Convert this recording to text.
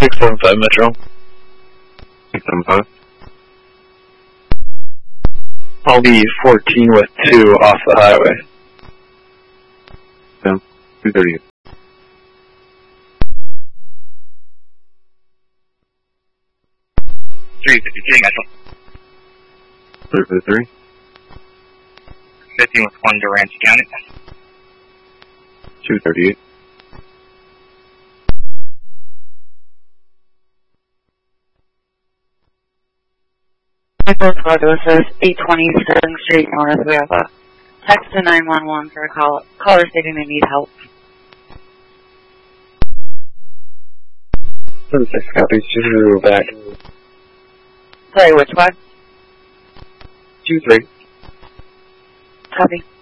675 Metro. 675. I'll be 14 with 2 off the highway. 238. 353 Metro. 353. 15 with 1 Durant County. 238. Michael Cardo says 820 Sterling Street North. We have a text to 911 for a caller stating they need help. 6 copy, 2 back. Sorry, which one? 2-3. Copy.